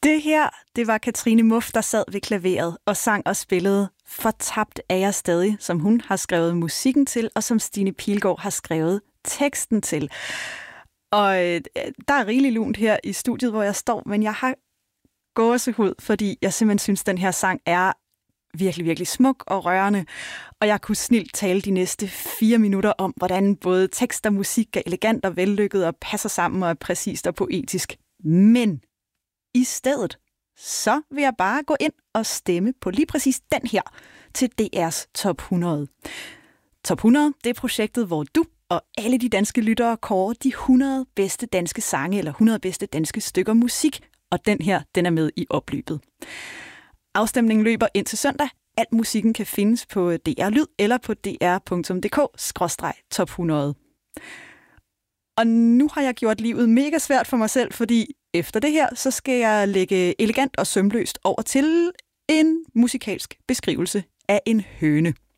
Det her, det var Katrine Muff, der sad ved klaveret og sang og spillede Fortabt er jeg stadig, som hun har skrevet musikken til, og som Stine Pilgaard har skrevet teksten til. Og der er rigelig lunt her i studiet, hvor jeg står, men jeg har gåsehud, fordi jeg simpelthen synes, den her sang er virkelig, virkelig smuk og rørende. Og jeg kunne snilt tale de næste 4 minutter om, hvordan både tekst og musik er elegant og vellykket og passer sammen og er præcist og poetisk. Men i stedet, så vil jeg bare gå ind og stemme på lige præcis den her til DR's Top 100. Top 100, det er projektet, hvor du og alle de danske lyttere kårer de 100 bedste danske sange eller 100 bedste danske stykker musik, og den her, den er med i opløbet. Afstemningen løber ind til søndag. Al musikken kan findes på DR Lyd eller på dr.dk/top 100. Og nu har jeg gjort livet mega svært for mig selv, fordi efter det her, så skal jeg lægge elegant og sømløst over til en musikalsk beskrivelse af en høne.